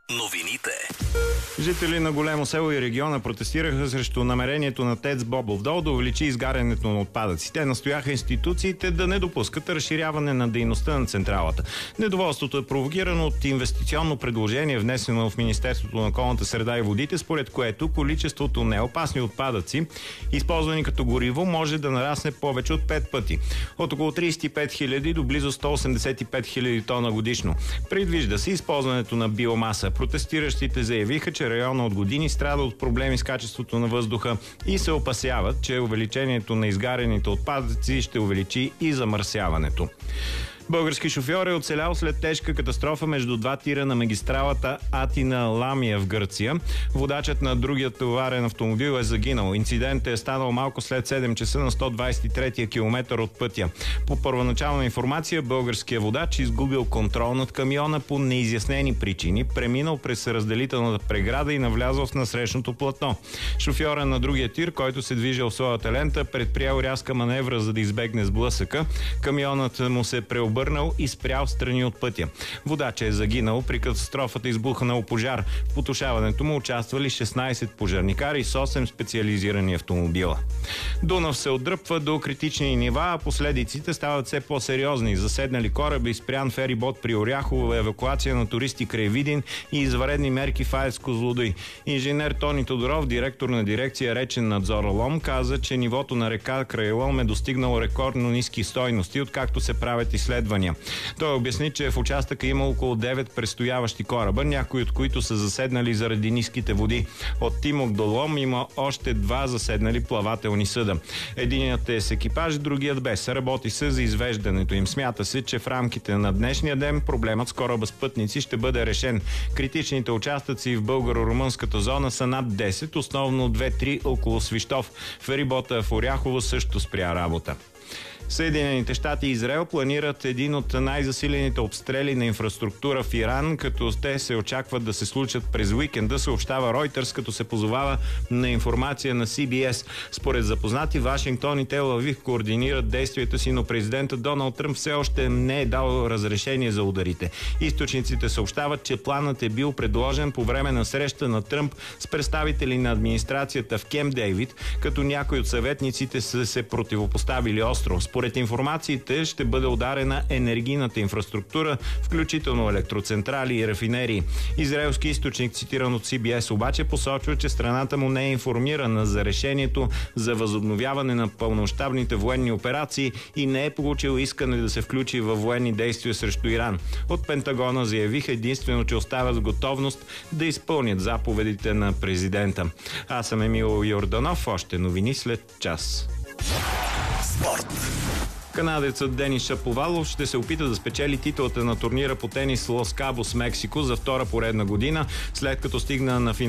Новините. Жители на Големо село и региона протестираха срещу намерението на ТЕЦ Бобов дол да увеличи изгарянето на отпадъци. Те настояха институциите да не допускат разширяване на дейността на централата. Недоволството е провокирано от инвестиционно предложение, внесено в Министерството на околната среда и водите, според което количеството неопасни отпадъци, използвани като гориво, може да нарасне повече от 5 пъти. От около 35 000 до близо 185 000 тона годишно. Предвижда се използването на биомаса. Протестиращите заявиха, че района от години страда от проблеми с качеството на въздуха и се опасяват, че увеличението на изгарените отпадъци ще увеличи и замърсяването. Български шофьор е оцелял след тежка катастрофа между два тира на магистралата Атина-Ламия в Гърция. Водачът на другия товарен автомобил е загинал. Инцидентът е станал малко след 7 часа на 123-я километър от пътя. По първоначална информация, българският водач изгубил контрол над камиона по неизяснени причини, преминал през разделителната преграда и навлязъл в насрещното платно. Шофьора на другия тир, който се движил в своята лента, предприял рязка маневра, за да избегне сблъсъка. Камионът му се преобърнал и спрял страни от пътя. Водачът е загинал. При катастрофата избухнал пожар. В потушаването му участвали 16 пожарникари с 8 специализирани автомобила. Дунав се отдръпва до критични нива, а последиците стават все по-сериозни. Заседнали кораби, спрян ферибот при Оряхово, евакуация на туристи край Видин и извънредни мерки в АЕЦ Козлодуй. Инженер Тони Тодоров, директор на дирекция Речен надзор Лом, каза, че нивото на река край Лом е достигнало рекордно ниски стойности, откакто се правят изследвания. Той обясни, че в участъка има около 9 престояващи кораба, някои от които са заседнали заради ниските води. От Тимок до Лом има още 2 заседнали плавателни съда. Единият е с екипаж, другият без. Работи се за извеждането им. Смята се, че в рамките на днешния ден проблемът с кораба с пътници ще бъде решен. Критичните участъци в българо-румънската зона са над 10, основно 2-3 около Свищов. Ферибота в Оряхово също спря работа. Съединените щати и Израел планират един от най-засилените обстрели на инфраструктура в Иран, като те се очакват да се случат през уикенда, съобщава Reuters, като се позовава на информация на CBS. Според запознати, Вашингтон и Тел Авив координират действията си, но президентът Доналд Тръмп все още не е дал разрешение за ударите. Източниците съобщават, че планът е бил предложен по време на среща на Тръмп с представители на администрацията в Кемп Дейвид, като някои от съветниците са се противопоставили остро. Според информациите ще бъде ударена енергийната инфраструктура, включително електроцентрали и рафинерии. Израелски източник, цитиран от CBS, обаче посочва, че страната му не е информирана за решението за възобновяване на пълномащабните военни операции и не е получил искане да се включи във военни действия срещу Иран. От Пентагона заявиха единствено, че оставят готовност да изпълнят заповедите на президента. Аз съм Емил Йорданов. Още новини след час. Спорт. Канадецът Денис Шаповалов ще се опита да спечели титлата на турнира по тенис Лос Кабос, Мексико за втора поредна година, след като стигна на финал